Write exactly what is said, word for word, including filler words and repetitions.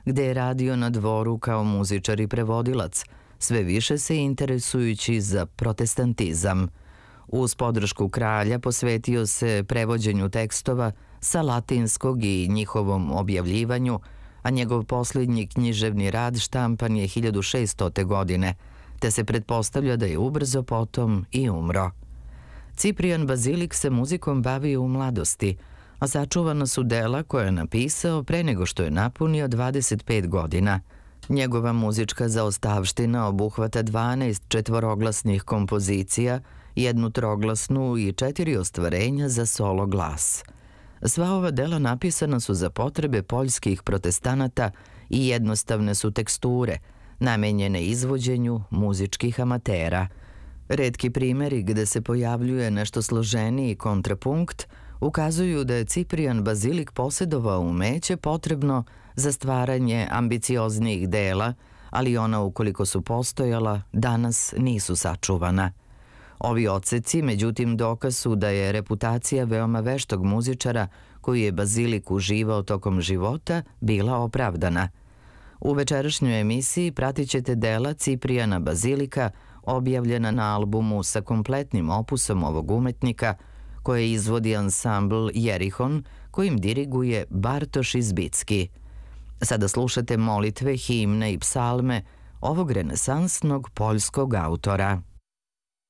gde je radio na dvoru kao muzičar i prevodilac, sve više se interesujući za protestantizam. Uz podršku kralja posvetio se prevođenju tekstova sa latinskog i njihovom objavljivanju, a njegov posljednji književni rad štampan je hiljadu šeststote. godine, te se pretpostavlja da je ubrzo potom i umro. Ciprian Bazilik se muzikom bavio u mladosti, a sačuvana su dela koje je napisao pre nego što je napunio dvadeset pet godina. Njegova muzička zaostavština obuhvata dvanaest četvoroglasnih kompozicija, jednu troglasnu i četiri ostvarenja za solo glas. Sva ova dela napisana su za potrebe poljskih protestanata i jednostavne su teksture, namenjene izvođenju muzičkih amatera. Retki primeri gde se pojavljuje nešto složeniji kontrapunkt ukazuju da je Ciprian Bazilik posjedovao umeće potrebno za stvaranje ambicioznijih dela, ali ona, ukoliko su postojala, danas nisu sačuvana. Ovi odseci, međutim, dokaz su da je reputacija veoma veštog muzičara koju je Bazilik uživao tokom života bila opravdana. U večerašnjoj emisiji pratit ćete dela Ciprijana Bazilika objavljena na albumu sa kompletnim opusom ovog umetnika koje izvodi ansambl Jerihon kojim diriguje Bartoš Izbicki. Sada slušate molitve, himne i psalme ovog renesansnog poljskog autora.